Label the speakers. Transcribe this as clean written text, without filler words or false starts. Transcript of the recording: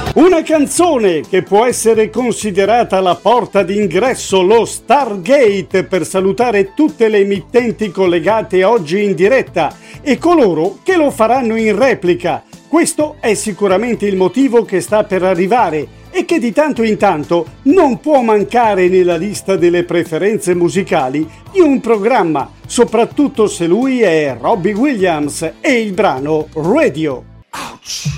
Speaker 1: Una canzone che può essere considerata la porta d'ingresso, lo Stargate, per salutare tutte le emittenti collegate oggi in diretta e coloro che lo faranno in replica. Questo è sicuramente il motivo che sta per arrivare e che di tanto in tanto non può mancare nella lista delle preferenze musicali di un programma, soprattutto se lui è Robbie Williams e il brano Radio.
Speaker 2: Ouch!